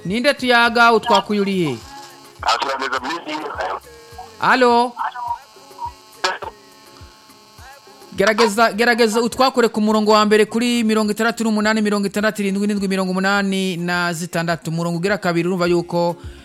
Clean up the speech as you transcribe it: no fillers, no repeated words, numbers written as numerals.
Ninde tuyaga utwakuyuriye? Aturageza byinshi. Allo? Gerageza utwakure ku murongo wa mbere kuri 68 67 77 86 umurongo ugira kabiri urumva yuko